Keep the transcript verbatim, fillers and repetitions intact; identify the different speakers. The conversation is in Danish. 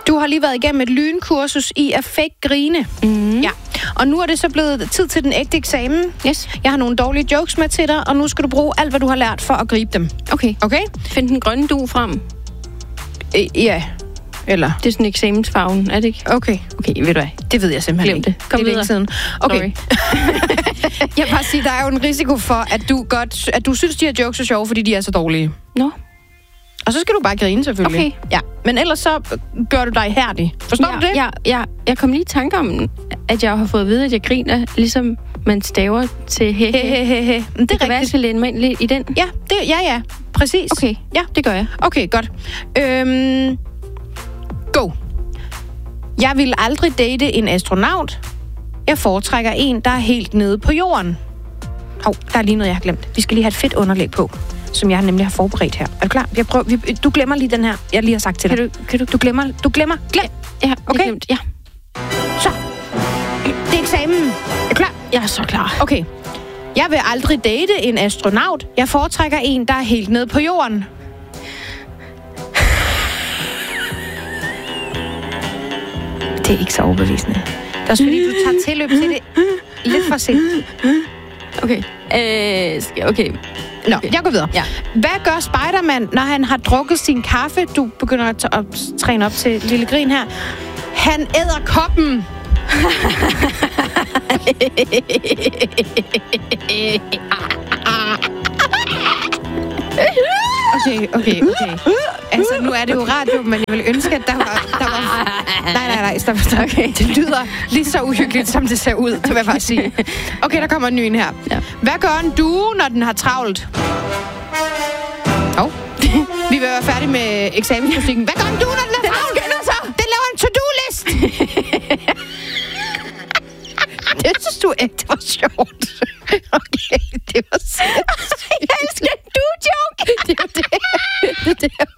Speaker 1: Du har lige været igennem et lynkursus i at fake grine.
Speaker 2: Mm.
Speaker 1: Ja. Og nu er det så blevet tid til den ægte eksamen.
Speaker 2: Yes.
Speaker 1: Jeg har nogle dårlige jokes med til dig, og nu skal du bruge alt, hvad du har lært for at gribe dem.
Speaker 2: Okay.
Speaker 1: Okay?
Speaker 2: Find den grønne du frem.
Speaker 1: Øh, ja. Eller?
Speaker 2: Det er sådan eksamensfarven, er det ikke?
Speaker 1: Okay.
Speaker 2: Okay, ved du hvad?
Speaker 1: Det ved jeg simpelthen
Speaker 2: Glem
Speaker 1: ikke.
Speaker 2: det. Kom
Speaker 1: det er
Speaker 2: videre.
Speaker 1: Siden. Okay. Jeg vil bare sige, der er jo en risiko for, at du, godt, at du synes, de her jokes er sjove, fordi de er så dårlige.
Speaker 2: Nå.
Speaker 1: Og så skal du bare grine, selvfølgelig.
Speaker 2: Okay.
Speaker 1: Ja. Men ellers så gør du dig ihærdig. Forstår
Speaker 2: ja,
Speaker 1: du det?
Speaker 2: Ja, ja, jeg kom lige i tanke om, at jeg har fået at vide, at jeg griner, ligesom man staver til he, he, he, he, he. Det, det kan
Speaker 1: rigtigt.
Speaker 2: være, at jeg skal læne mig ind lidt i den.
Speaker 1: Ja, det, ja, ja. Præcis.
Speaker 2: Okay,
Speaker 1: Ja.
Speaker 2: det gør jeg.
Speaker 1: Okay, godt. Øhm, go. Jeg vil aldrig date en astronaut. Jeg foretrækker en, der er helt nede på jorden. Hov, der er lige noget, jeg har glemt. Vi skal lige have et fedt underlæg på, som jeg nemlig har forberedt her. Er du klar? Jeg prøver, vi, du glemmer lige den her, jeg lige har sagt til dig.
Speaker 2: Kan du, kan du,
Speaker 1: Du glemmer, du glemmer, glem.
Speaker 2: Ja,
Speaker 1: Okay.
Speaker 2: Glemt. Ja.
Speaker 1: Så. Det er eksamen. Er du klar?
Speaker 2: Jeg er så klar.
Speaker 1: Okay. Jeg vil aldrig date en astronaut. Jeg foretrækker en, der er helt nede på jorden. Det er ikke så overbevisende. Det er også fordi, du tager tilløb til det lidt for sent.
Speaker 2: Okay. Øh, skal- okay.
Speaker 1: Nå,
Speaker 2: Okay.
Speaker 1: jeg går videre.
Speaker 2: Ja.
Speaker 1: Hvad gør Spider-Man, når han har drukket sin kaffe? Du begynder at, t- at træne op til lille grin her. Han æder koppen. Okay, okay, okay. Altså, nu er det jo radio, men jeg vil ønske, at der var... Der var... Nej, nej, nej, stop, stop. Okay. Det lyder lige så uhyggeligt, som det ser ud, det vil jeg bare sige. Okay, der kommer en ny en her.
Speaker 2: Ja.
Speaker 1: Hvad gør en due, når den har travlt? Hov. Vi vil være færdige med eksamensmusikken. Hvad gør en due, når den har travlt? Den laver en to-do-list. Det synes du ikke, det var sjovt. Okay, det var sindssygt. Jeg elsker en du-joke. Det er jo det. Det er det, jeg